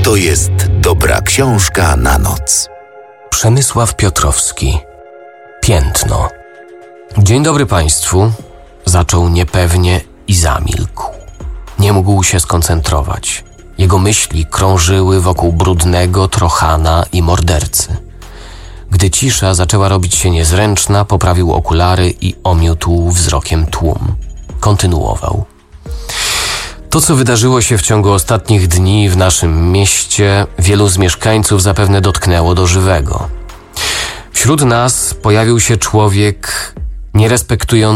To jest dobra książka na noc. Przemysław Piotrowski. Piętno. Dzień dobry Państwu. Zaczął niepewnie i zamilkł. Nie mógł się skoncentrować. Jego myśli krążyły wokół brudnego trochana i mordercy. Gdy cisza zaczęła robić się niezręczna, poprawił okulary i omiótł wzrokiem tłum. Kontynuował. To, co wydarzyło się w ciągu ostatnich dni w naszym mieście, wielu z mieszkańców zapewne dotknęło do żywego. Wśród nas pojawił się człowiek nierespektujący